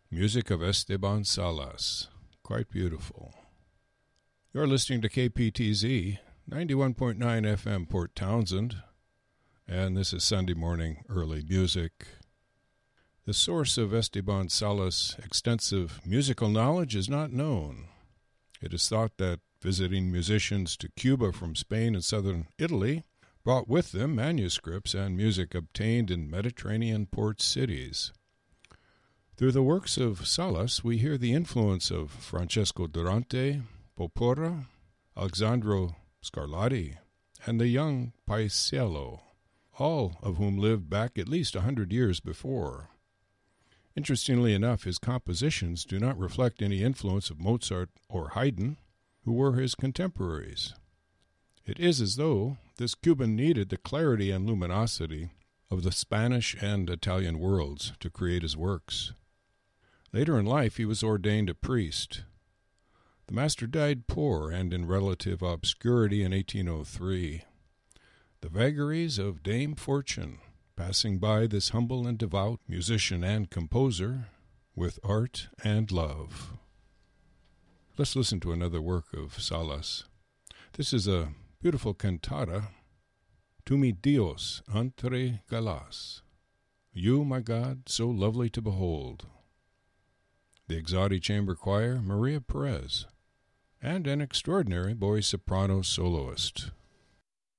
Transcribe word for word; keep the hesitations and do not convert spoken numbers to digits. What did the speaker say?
Music of Esteban Salas. Quite beautiful. You're listening to K P T Z, ninety-one point nine F M Port Townsend, and this is Sunday Morning Early Music. The source of Esteban Salas' extensive musical knowledge is not known. It is thought that visiting musicians to Cuba from Spain and southern Italy brought with them manuscripts and music obtained in Mediterranean port cities. Through the works of Salas, we hear the influence of Francesco Durante, Popora, Alexandro Scarlatti, and the young Paisiello, all of whom lived back at least a hundred years before. Interestingly enough, his compositions do not reflect any influence of Mozart or Haydn, who were his contemporaries. It is as though this Cuban needed the clarity and luminosity of the Spanish and Italian worlds to create his works. Later in life, he was ordained a priest. The master died poor and in relative obscurity in eighteen oh three. The vagaries of Dame Fortune, passing by this humble and devout musician and composer with art and love. Let's listen to another work of Salas. This is a beautiful cantata, Tu mi Dios entre galas. You, my God, so lovely to behold. The Exotti Chamber Choir, Maria Perez, and an extraordinary boy soprano soloist.